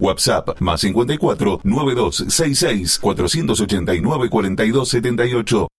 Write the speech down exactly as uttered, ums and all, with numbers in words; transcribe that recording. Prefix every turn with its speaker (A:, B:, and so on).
A: WhatsApp más cincuenta y cuatro, noventa y dos sesenta y seis, cuatrocientos ochenta y nueve, cuarenta y dos setenta y ocho.